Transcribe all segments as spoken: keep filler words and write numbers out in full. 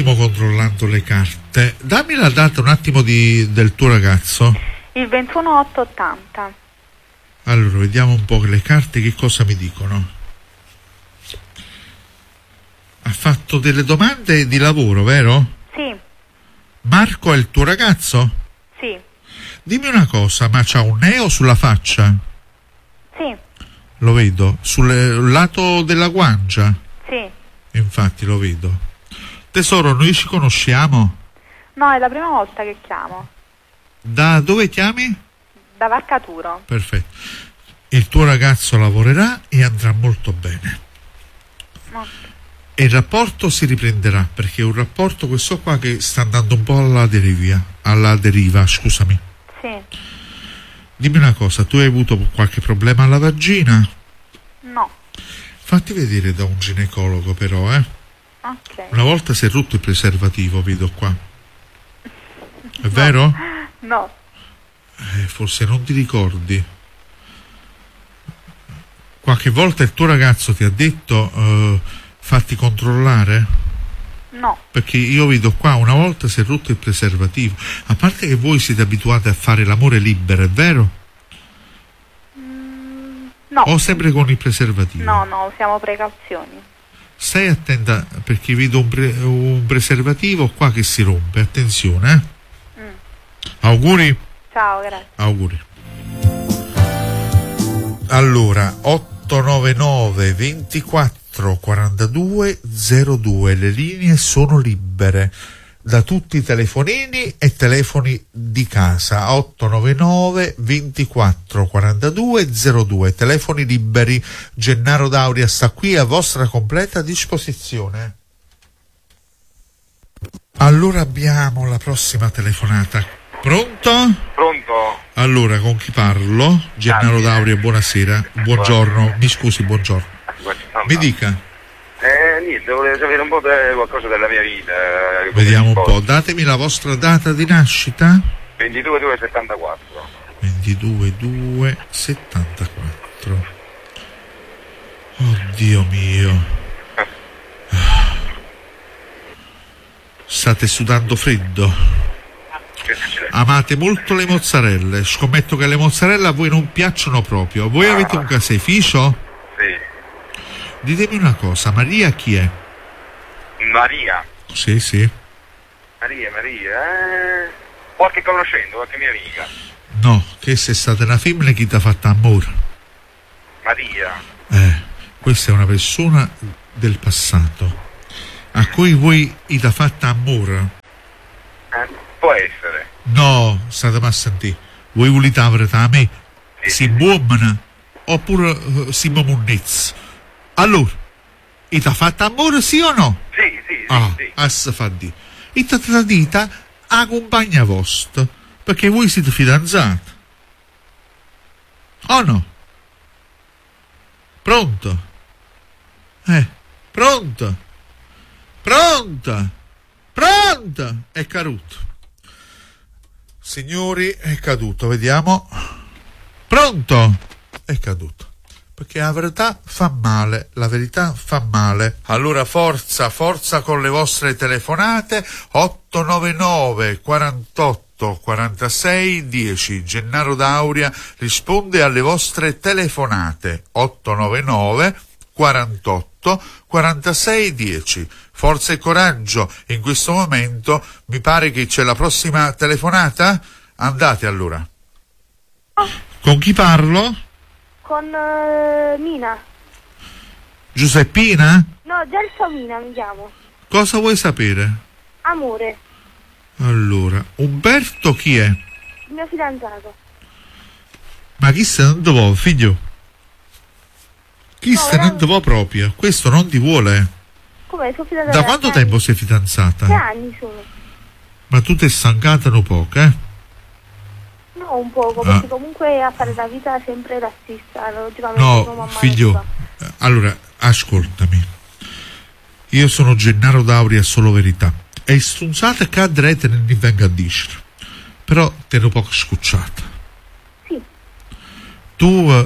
attimo controllando le carte. Dammi la data un attimo di, del tuo ragazzo. Il ventuno otto ottanta. Allora, vediamo un po' le carte che cosa mi dicono. Ha fatto delle domande di lavoro, vero? Sì. Marco è il tuo ragazzo? Sì. Dimmi una cosa, ma c'ha un neo sulla faccia? Sì. Lo vedo. Sul lato della guancia? Sì. Infatti lo vedo. Tesoro, noi ci conosciamo? No, è la prima volta che chiamo. Da dove chiami? Da Varcaturo. Perfetto. Il tuo ragazzo lavorerà e andrà molto bene. Okay. E il rapporto si riprenderà, perché è un rapporto questo qua che sta andando un po' alla deriva, alla deriva, scusami. Sì. Dimmi una cosa, tu hai avuto qualche problema alla vagina? No. Fatti vedere da un ginecologo però, eh. Ok. Una volta si è rotto il preservativo, vedo qua. È no. vero? No. Eh, forse non ti ricordi. Qualche volta il tuo ragazzo ti ha detto uh, fatti controllare? No. Perché io vedo qua una volta si è rotto il preservativo. A parte che voi siete abituati a fare l'amore libero, è vero? Mm, no. O sempre con il preservativo? No, no, usiamo precauzioni. Stai attenta perché vedo un, pre- un preservativo qua che si rompe. Attenzione, eh? Mm. Auguri. Ciao, grazie. Auguri. Allora, otto nove nove ventiquattro quarantadue zero due, le linee sono libere da tutti i telefonini e telefoni di casa. Otto nove nove ventiquattro quarantadue zero due, telefoni liberi. Gennaro Dauria sta qui a vostra completa disposizione. Allora abbiamo la prossima telefonata. Pronto? Pronto? Allora, con chi parlo? Gennaro Dauria, buonasera. Buongiorno, mi scusi, buongiorno. Mi dica. Eh, niente, volevo sapere un po' di qualcosa della mia vita. Vediamo un po', datemi la vostra data di nascita. ventidue due settantaquattro. ventidue due settantaquattro. Oddio mio. State sudando freddo. Amate molto le mozzarelle. Scommetto che le mozzarelle a voi non piacciono proprio. Voi ah. avete un caseificio? Sì. Ditemi una cosa, Maria chi è? Maria. Sì, sì. Maria, Maria. Eh... Qualche conoscente, qualche mia amica. No, che se stata una femmina chi ti ha fatto amore? Maria. Eh, questa è una persona del passato a cui voi gli ha fatto amore. Eh, può essere. No, state a sentire. Voi volete avere da me? Sì, si buomana oppure uh, si mamunnezza? Allora, gli ha fatto amore sì o no? Sì, sì, sì. Ah, sì. assa fa di. E ti ha tradita a compagna vostra perché voi siete fidanzati. O no? Pronto? Eh, pronto? Pronta? Pronta? È caduto. Signori, è caduto, vediamo. Pronto? È caduto. Perché la verità fa male, la verità fa male. Allora forza, forza con le vostre telefonate. Otto nove nove quarantotto quarantasei dieci. Gennaro Dauria risponde alle vostre telefonate. Otto nove nove quarantotto quarantasei dieci. Forza e coraggio, in questo momento mi pare che c'è la prossima telefonata. Andate allora. Con chi parlo? Con uh, Mina. Giuseppina? No, Gelsomina mi chiamo. Cosa vuoi sapere? Amore. Allora, Umberto chi è? Il mio fidanzato. Ma chi se non ti vuole, figlio? Chi no, se non ti vuole proprio? Questo non ti vuole. Come? Sono fidanzata. Da quanto tempo sei fidanzata? Tre anni sono. Ma tu ti stancata un poco, eh? No, un poco, ah. perché comunque a fare la vita sempre la stessa. Logicamente no, figlio, allora, ascoltami. Io sono Gennaro Dauria, solo verità. E strunzate cadrete non mi venga a dire. Però te ne poco scucciata. Sì. Tu, uh,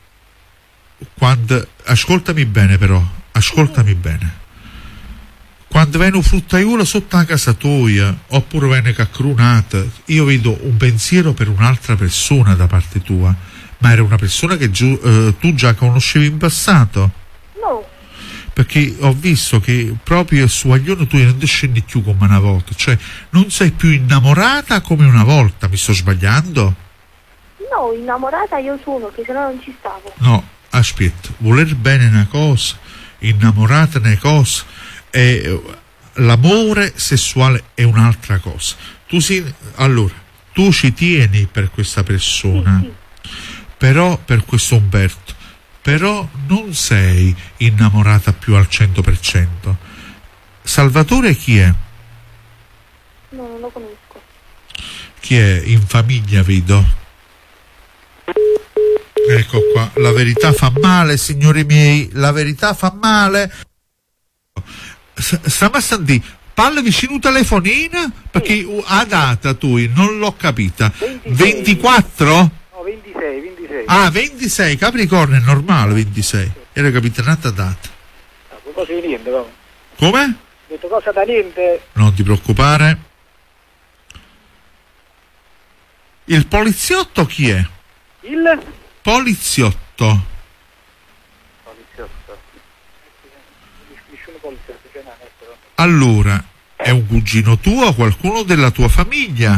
quando... Ascoltami bene però, ascoltami sì. bene. quando viene un fruttaiolo sotto la casa tua, oppure viene caccrunata, io vedo un pensiero per un'altra persona da parte tua, ma era una persona che giu, eh, tu già conoscevi in passato? No, Perché ho visto che proprio su Aglione tu non ti scendi più come una volta, cioè non sei più innamorata come una volta, mi sto sbagliando? no, innamorata io sono, che sennò non ci stavo. No, aspetta, voler bene una cosa, innamorata una cosa, e l'amore sessuale è un'altra cosa. Tu si, allora, tu ci tieni per questa persona, Sì, sì. però per questo Umberto, però non sei innamorata più al cento per cento. Salvatore chi è? No, non lo conosco. Chi è in famiglia, vedo. Ecco qua, la verità fa male, signori miei, la verità fa male. S- Stiamo a sentire, parla vicino un telefonino, perché uh, a data tu non l'ho capita. ventisei. ventiquattro? No, ventisei, ventisei. Ah, ventisei, Capricorno è normale ventisei. Era capitanata data. Ah, cosa di niente, no? Come? Ho detto cosa da niente. Non ti preoccupare. Il poliziotto chi è? Il? Poliziotto. Poliziotto. Nessuno poliziotto, cioè no, ecco. Allora, è un cugino tuo o qualcuno della tua famiglia?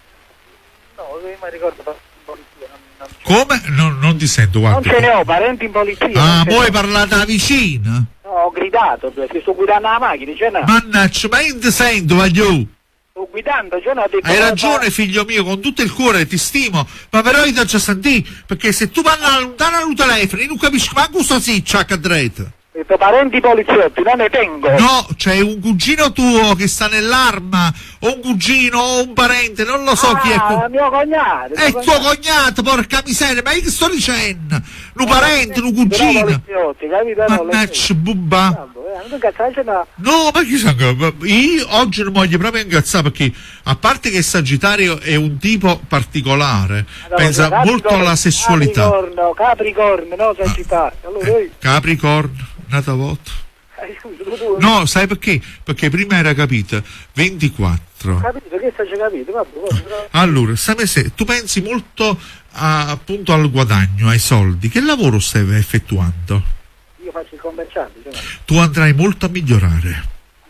No, io mi ricordo in polizia, non, non, c'è. Come? Non, non ti sento, Non guarda. ce ne ho, parenti in polizia. Ah, non ce ne poi ho. parlate da vicino? No, ho gridato, perché sto guidando la macchina, cioè no. Mannaggia, ma io ti sento, voglio. Sto guidando, cioè no, ho detto... Hai eh, ragione, ma- figlio mio, con tutto il cuore ti stimo, ma però io ti già sentì, perché se tu parli da lontano al telefono, io non capisco manco sto sì, c'ha cadrete. Ho detto parenti poliziotti, non ne tengo. No, c'è un cugino tuo che sta nell'arma, o un cugino, o un parente, non lo so ah, chi è. co- mio cognato. È mio il tuo cognato, porca miseria, ma io che sto dicendo? Un parente, un cugino. poliziotti, capito? No, Mannaggia, bubba. eh, non cazzare, no. No, ma chi sa, io oggi non voglio proprio incazzare perché, a parte che Sagittario è un tipo particolare, Allora, pensa Capricorno- molto alla sessualità. Capricorno, Capricorno, no, Sagittario. Allora, io... Capricorno, nata volta. eh, scusa, tu, tu, No, sai perché? Perché prima era capita ventiquattro. capito, che stai capito? Vabbè, vabbè, Allora, sai se tu pensi molto a- appunto al guadagno, ai soldi, che lavoro stai effettuando? io faccio il commerciante, cioè, no. Tu andrai molto a migliorare.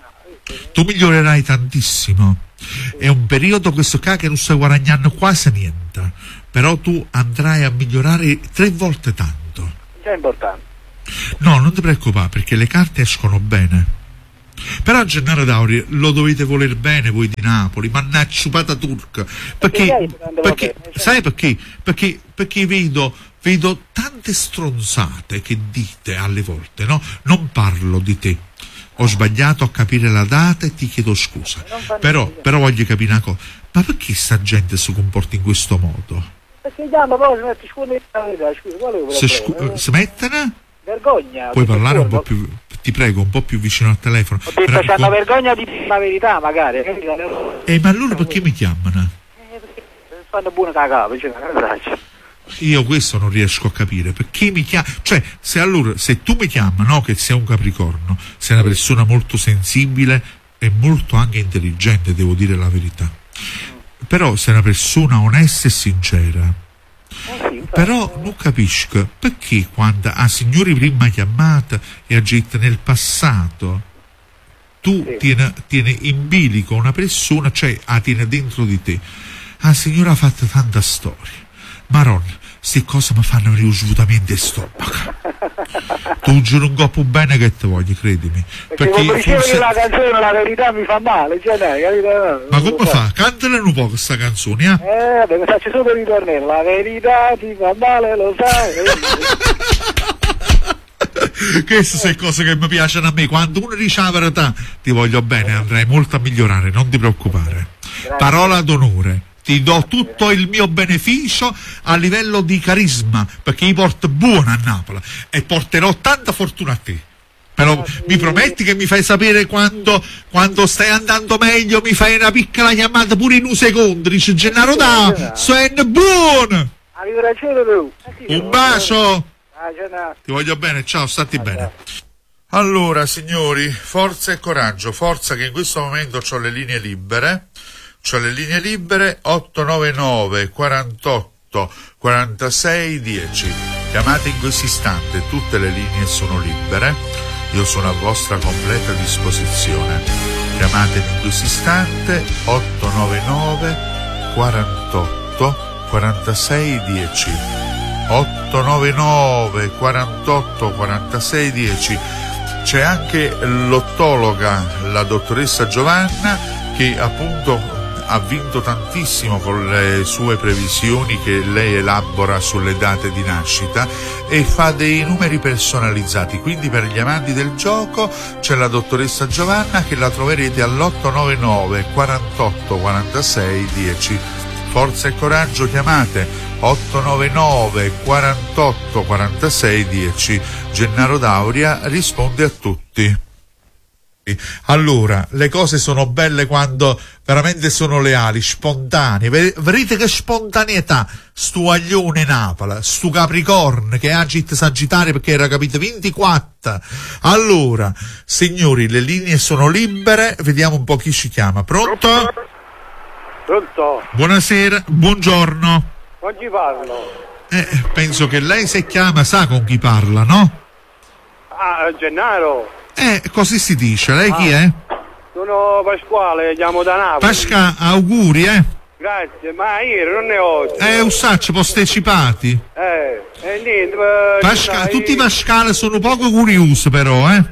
Tu migliorerai tantissimo. È un periodo questo qua che non stai guadagnando quasi niente, però tu andrai a migliorare tre volte tanto. Già è importante. No, non ti preoccupare perché le carte escono bene. Però Gennaro Dauri lo dovete voler bene voi di Napoli, mannaggia pata turca. Perché, lei sta andando perché bene, cioè. sai perché? Perché, perché vedo, vedo tante stronzate che dite alle volte, no? Non parlo di te. Ho sbagliato a capire la data e ti chiedo scusa. Non fa Però, niente. però voglio capire una cosa. Ma perché sta gente si comporta in questo modo? Perché chiama poi si mette scuola la verità, scusa, qual è il Se problema? scu- si mettono? Vergogna. Puoi perché parlare un po' scusa, più, ti prego, un po' più vicino al telefono. Ho detto Però- c'hanno vergogna di dire la verità magari. capito? Eh, ma allora perché mi chiamano? Eh, perché fanno buona cagata, cioè, non faccio. Io questo non riesco a capire, perché mi chiama, cioè se allora, se tu mi chiami, no, che sei un Capricorno, sei una persona molto sensibile e molto anche intelligente, devo dire la verità, però sei una persona onesta e sincera, Eh sì, infatti. però non capisco perché quando a signori prima chiamata e agita nel passato tu Sì. tieni, tieni in bilico una persona, cioè la tieni dentro di te. La signora ha fatto tanta storia. Maron, queste cose mi fanno venire svuotamento di stomaco. Tu giuro un coppo bene che ti voglio, credimi. Perché come dicevo forse- che la canzone la verità mi fa male, cioè no, capito? Ma Non lo come so. fa? Cantala un po' questa canzone, eh? Eh, vabbè, mi faccio solo il ritornello, la verità ti fa male, lo sai. Queste sono cose che mi piacciono a me. Quando uno dice la verità, ti voglio bene, andrai molto a migliorare, non ti preoccupare. Parola d'onore. Ti do tutto il mio beneficio a livello di carisma, perché io porto buona a Napoli e porterò tanta fortuna a te. Però mi prometti che mi fai sapere quando, quando stai andando meglio, mi fai una piccola chiamata pure in un secondo, dice Gennaro da, sei buono! Avevo ragione tu. Eh sì, Un no. bacio! Ah, cioè, no. Ti voglio bene, ciao, stati bene. Allora, signori, forza e coraggio, forza che in questo momento ho le linee libere, c'ho le linee libere otto nove nove quarantotto quarantasei dieci. Chiamate in questo istante, tutte le linee sono libere, io sono a vostra completa disposizione. Chiamate in questo istante otto nove nove quarantotto quarantasei dieci. otto nove nove quarantotto quarantasei dieci. C'è anche l'ottologa, la dottoressa Giovanna, che appunto ha vinto tantissimo con le sue previsioni che lei elabora sulle date di nascita e fa dei numeri personalizzati. Quindi per gli amanti del gioco c'è la dottoressa Giovanna, che la troverete all'otto nove nove quarantotto quarantasei dieci. Forza e coraggio, chiamate otto nove nove quarantotto quarantasei dieci. Gennaro D'Auria risponde a tutti. Allora, le cose sono belle quando veramente sono leali, spontanee. Vedete che spontaneità, stu aglione Napoli, stu Capricorno che agit Sagittario perché era capito ventiquattro. Allora, signori, le linee sono libere, vediamo un po' chi ci chiama. Pronto? Pronto? Buonasera, buongiorno. Oggi parlo. Eh, penso che lei se chiama sa con chi parla, no? Ah, Gennaro. Eh, così si dice. Lei chi è? Sono Pasquale, chiamo da Napoli. Pasca, auguri, eh? Grazie, ma ieri non ne ho. Eh, usacci postecipati. Eh, e niente. ma- Pasca, sai, tutti i Pascale sono poco curiosi però, eh?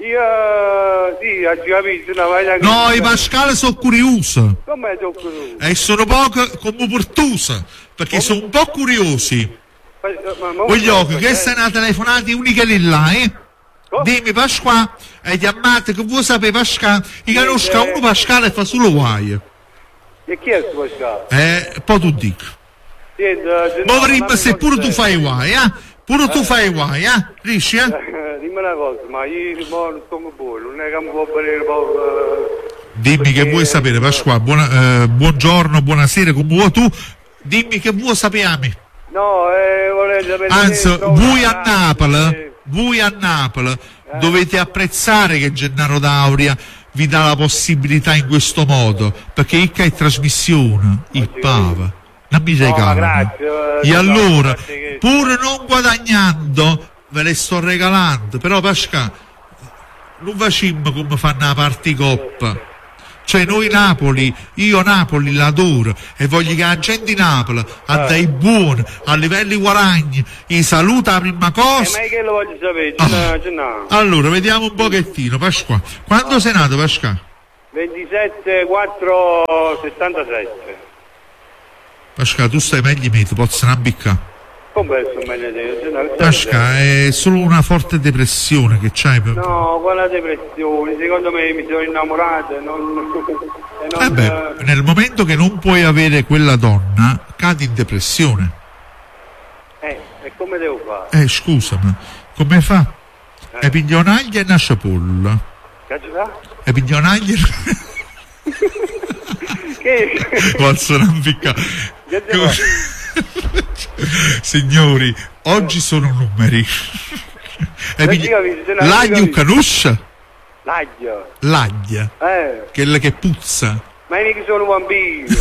Io, sì, ho capito, una voglia che- No, i Pascale sono curiosi. Come sono curioso? E sono poco come portusi, perché sono un po' curiosi. Ma- ma- ma- Voglio che eh, questa è una telefonata unica lì là, eh? Oh. Dimmi Pasqua, e chiamate che vuoi sapere Pasquale, io conosco Eh. uno Pasquale e fa solo guai. E chi è questo Pasquale? Eh, poi tu dico. Senti, eh, Ma no, vorremmo ma se mi pure tu consente. fai guai, eh? Pure tu fai guai, eh? Riesci, eh? Eh, Dimmi una cosa, ma io mo non sto buono, non è che mi può venire poco. Dimmi che vuoi sapere Pasqua, buona, eh, buongiorno, buonasera, come vuoi tu, dimmi che vuoi sapere. No, eh, vorrei sapere. Anzi, se trovo voi una a radio, Napoli, eh. voi a Napoli dovete apprezzare che Gennaro D'Auria vi dà la possibilità in questo modo, perché il che è trasmissione, il Pava, non mi regalano. grazie, eh, E no, allora, grazie che- pur non guadagnando, ve le sto regalando, però Pasca, non facciamo come fanno la particoppa. Cioè noi Napoli, io Napoli l'adoro e voglio che la gente di Napoli ha dei buoni, a livelli guadagni, i saluta la prima Eh, cosa. ma che lo voglio sapere? Ah. Gennaro, Gennaro. Allora, vediamo un pochettino, Pasqua. Quando sei nato, Pasqua? ventisette quattro settantasette. Pasqua, tu stai meglio di me, ti posso abbiccare. Come sto meglio di te? Gennaro? Pasqua, è solo una forte depressione che c'hai. per- No, quella depressione, secondo me mi sono innamorato e non... e non Eh beh, nel momento che non puoi avere quella donna, cadi in depressione. eh, e come devo fare? Eh, scusami, come fa? E piglionaglia e una ciapolla. Che ci fa? E piglionaglia Che? posso non piccare. Che ci fa? Signori, oggi sono numeri. E Non pigli- ci capisci, non ci L'aglio capisci. canuscia? L'aglio. L'aglia, Eh, quella che puzza. ma io che sono un bambino.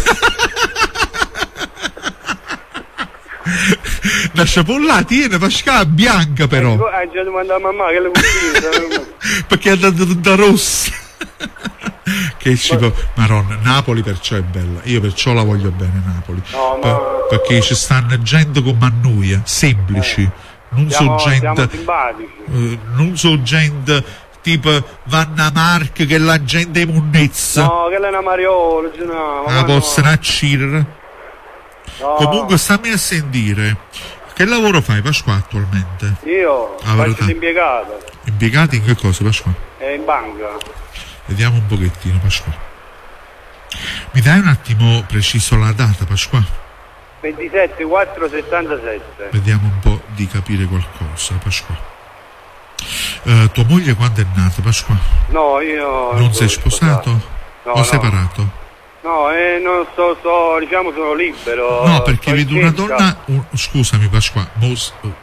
La ciapolla tiene Pasqua bianca però, Hai già domandato a mamma che le cucine. perché è andata tutta rossa. Che ci può... Maronna, Napoli perciò è bella, io perciò la voglio bene Napoli. No, ma- Per- perché ci stanno gente come a noi, eh, semplici, non so Siamo, siamo gente, simpatici. eh, non so gente tipo Vanna Mark che la gente è monnezza, No, che è una Mariola, no. ma la no. possono accirere. No. Comunque stammi a sentire, che lavoro fai Pasqua attualmente? Io Ah, verità. faccio l'impiegato. Impiegati in che cosa Pasqua? È in banca. Vediamo un pochettino Pasqua. Mi dai un attimo preciso la data Pasqua? ventisette quattro settantasette. Vediamo un po' di capire qualcosa Pasqua. Eh, tua moglie quando è nata Pasqua? No, io Non sei sposato? No, o no. separato? No, eh, non sto, sto, diciamo, sono libero. No, perché Sto vedo in una cerca. donna. un- scusami Pasqua, mo s-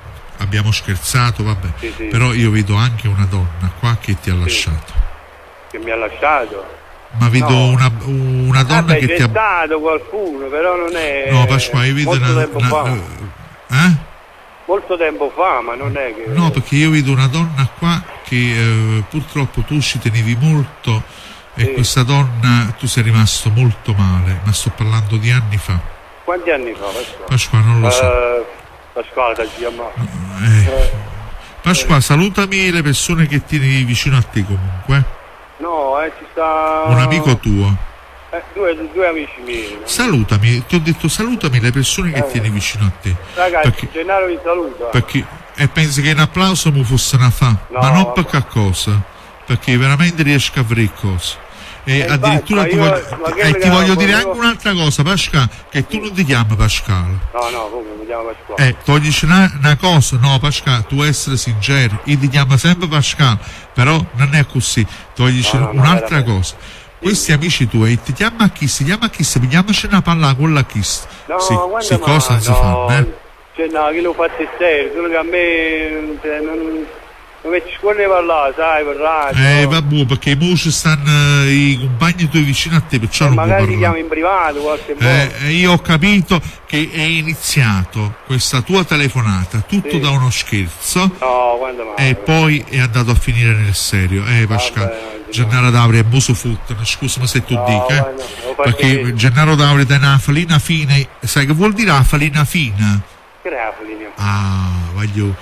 abbiamo scherzato, vabbè, Sì, sì. però io vedo anche una donna qua che ti ha lasciato. Che mi ha lasciato. Ma vedo No. una, una donna Vabbè, che c'è ti ha... stato qualcuno, però non è... No, Pasquale, io vedo molto una... tempo una- fa. eh? Molto tempo fa, ma non è che... No, perché io vedo una donna qua che eh, purtroppo tu ci tenevi molto e Sì. questa donna tu sei rimasto molto male, ma sto parlando di anni fa. Quanti anni fa, Pasquale? Pasquale, non lo so. Eh, Pasquale, ti chiamato. Eh. Pasquale, salutami le persone che tieni vicino a te comunque. No, eh, ci sta... Un amico tuo. Eh, due, due amici miei. no? Salutami, ti ho detto salutami le persone che Eh. tieni vicino a te. Ragazzi, Perché, Gennaro vi saluta. perché e pensi che un applauso mi fosse una fa, No, ma non vabbè. perché a cosa? Perché veramente riesco a fare cose. E Eh, addirittura infatti, ti ma io- voglio, ma che e mi ti chiamo- voglio dire volevo- anche un'altra cosa, Pasquale, che tu non ti chiami Pasquale. No, no, come mi chiamo Pasquale? Eh, toglici una, una cosa, no Pasquale, tu essere sincero, io ti chiamo sempre Pasquale, però non è così, toglici No, no, no, un'altra veramente. cosa. Questi amici tuoi ti chiamano a chi? Si chiama a chi? Pigliamoci una palla con la chi? No, sì, guarda, sì, ma cosa non si no, fanno, eh? Cioè, no, che lo fate serio, solo che a me cioè, non, non mi ci vuole parlare, sai, per radio. Eh, no. vabbè, perché i moci stanno eh, i compagni tuoi vicino a te, perciò Eh, non puoi magari ti chiamo parlare. in privato qualche volta. Eh, eh, io ho capito che è iniziato questa tua telefonata tutto Sì. da uno scherzo No, quando mai? e poi è andato a finire nel serio. Eh, Pasquale, Vabbè, Gennaro D'Auri è muso fottene, scusami se tu No, dica, eh. guarda, lo fai Perché vedere. Gennaro D'Auri è una falina fine, sai che vuol dire la falina fina? Che Rafoli, Ah, voglio.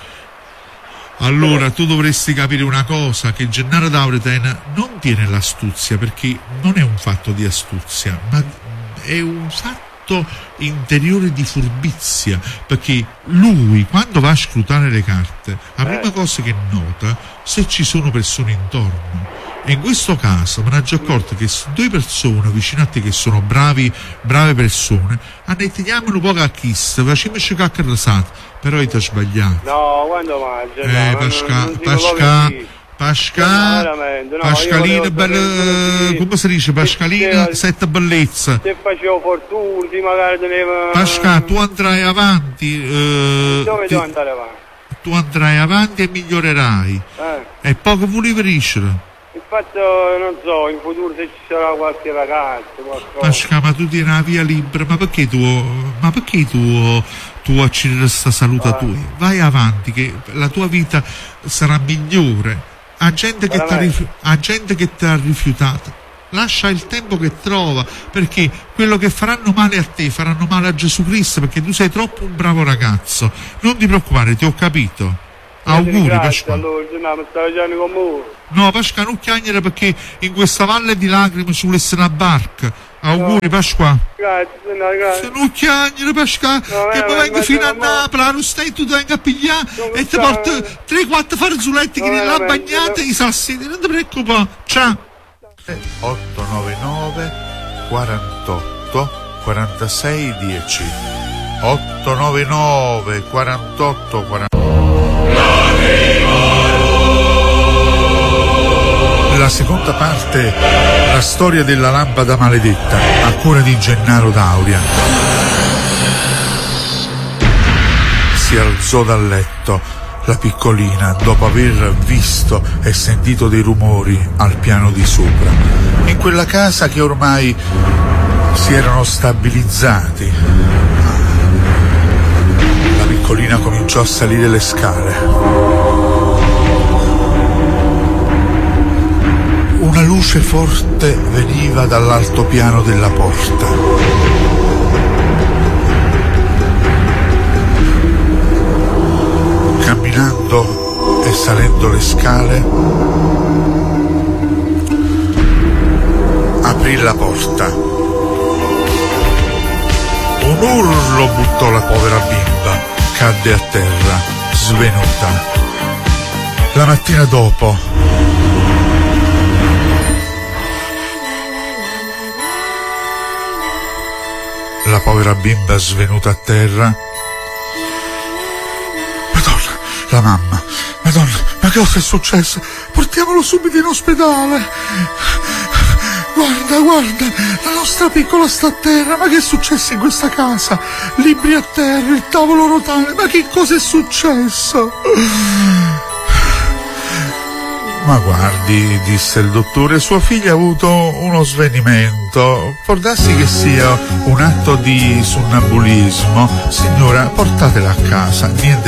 Allora tu dovresti capire una cosa, che Gennaro D'Aureten non tiene l'astuzia, perché non è un fatto di astuzia, ma è un fatto interiore di furbizia, perché lui quando va a scrutare le carte, la prima Eh. cosa che nota se ci sono persone intorno. E in questo caso me ne sono accorto che s- due persone vicino a te che sono bravi, brave persone, hanno chiamano un po' a kiss, facciamoci caccarrasate, però io ti ho sbagliato. No, quando mai? Cioè, no, Eh, non- Pasca, non dico Pasca, proprio sì. Pasca, No, veramente, no, io Pascalina, volevo bella, sapere se- come si dice, Pascalina, se- sette bellezza. Se facevo fortuna, sì, magari tenevo... Pasca, tu andrai avanti, eh, Dove ti- devo andare avanti? tu andrai avanti e migliorerai. Eh. E poco volevi crescere. Il fatto, non so, in futuro se ci sarà qualche ragazzo, qualcosa. Pasca, ma tu tieni la via libera, ma perché tu, ma perché tu, tu accidi questa salute Ah. tua? Vai avanti, che la tua vita sarà migliore. A gente che ti ha Veramente? rifiu- a gente che ti ha rifiutato, lascia il tempo che trova, perché quello che faranno male a te faranno male a Gesù Cristo, perché tu sei troppo un bravo ragazzo. Non ti preoccupare, ti ho capito. Auguri, Grazie, Pasquale. allora, no, mi stavo facendo con voi. No, Pasquale, non chiagnere, perché in questa valle di lacrime ci vuole essere una barca. Auguri, Pasquale. Grazie, no, grazie. Se non chiagnere, Pasquale, No, che eh, mi ma- vengo ma- fino a ma- Napoli, non stai tu venga a pigliare Non e ti sta- porto tre quattro farzuletti No, che ne la veramente, bagnata no. e i sassini, non ti preoccupare. Ciao. otto nove nove quarantotto quarantasei dieci otto nove nove quarantotto quarantotto. La seconda parte, la storia della lampada maledetta, a cura di Gennaro D'Auria. Si alzò dal letto la piccolina dopo aver visto e sentito dei rumori al piano di sopra. In quella casa che ormai si erano stabilizzati. La piccolina cominciò a salire le scale. Una luce forte veniva dall'altopiano della porta. Camminando e salendo le scale, aprì la porta. Un urlo buttò la povera bimba, cadde a terra, svenuta. La mattina dopo, la povera bimba svenuta a terra. Madonna, la mamma, Madonna, ma che cosa è successo? Portiamolo subito in ospedale. Guarda, guarda, la nostra piccola sta a terra. Ma che è successo in questa casa? Libri a terra, il tavolo rotale. Ma che cosa è successo? Ma guardi, disse il dottore, sua figlia ha avuto uno svenimento. Può darsi che sia un atto di sonnambulismo. Signora, portatela a casa, niente